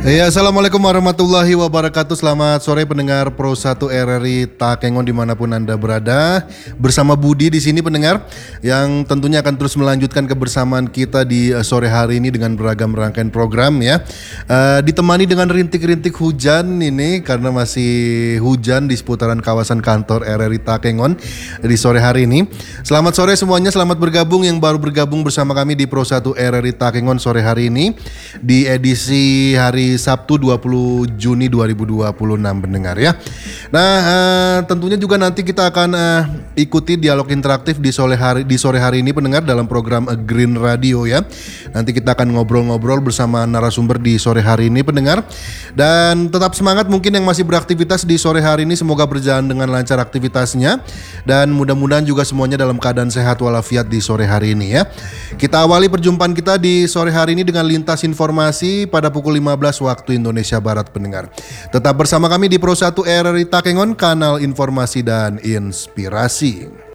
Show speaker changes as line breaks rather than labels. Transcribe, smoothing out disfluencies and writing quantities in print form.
Ya, assalamualaikum warahmatullahi wabarakatuh. Selamat sore pendengar Pro 1 RRI Takengon dimanapun Anda berada. Bersama Budi di sini pendengar, yang tentunya akan terus melanjutkan kebersamaan kita di sore hari ini dengan beragam rangkaian program ya. Ditemani dengan rintik-rintik hujan ini karena masih hujan di seputaran kawasan kantor RRI Takengon di sore hari ini. Selamat sore semuanya, selamat bergabung yang baru bergabung bersama kami di Pro 1 RRI Takengon sore hari ini di edisi hari Sabtu 20 Juni 2026 pendengar ya. Nah, tentunya juga nanti kita akan ikuti dialog interaktif di sore hari ini pendengar dalam program Green Radio ya. Nanti kita akan ngobrol-ngobrol bersama narasumber di sore hari ini pendengar. Dan tetap semangat mungkin yang masih beraktivitas di sore hari ini, semoga berjalan dengan lancar aktivitasnya dan mudah-mudahan juga semuanya dalam keadaan sehat walafiat di sore hari ini ya. Kita awali perjumpaan kita di sore hari ini dengan lintas informasi pada pukul 15 waktu Indonesia Barat pendengar. Tetap bersama kami di Pro 1 RRI Takengon, kanal informasi dan inspirasi.